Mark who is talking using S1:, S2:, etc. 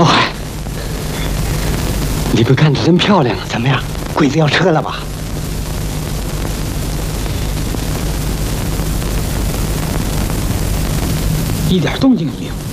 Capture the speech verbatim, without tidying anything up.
S1: 老海，你们干的真漂亮啊！
S2: 怎么样，鬼子要撤了吧？
S1: 一点动静也没有。